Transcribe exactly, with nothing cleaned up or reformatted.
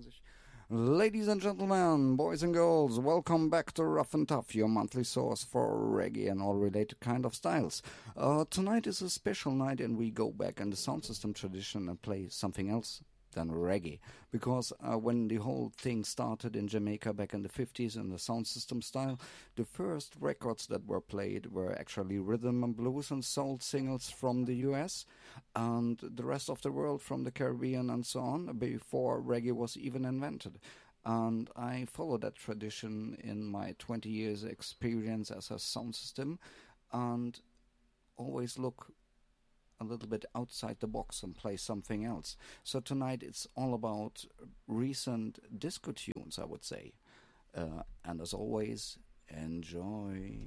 Ladies and gentlemen, boys and girls, welcome back to Rough and Tough, your monthly source for reggae and all related kind of styles. Uh, tonight is a special night and we go back in the sound system tradition and play something else than reggae. Because uh, when the whole thing started in Jamaica back in the fifties in the sound system style, the first records that were played were actually rhythm and blues and soul singles from the U S and the rest of the world from the Caribbean and so on before reggae was even invented. And I follow that tradition in my twenty years experience as a sound system and always look a little bit outside the box and play something else. So tonight it's all about recent disco tunes, I would say. Uh, and as always, enjoy.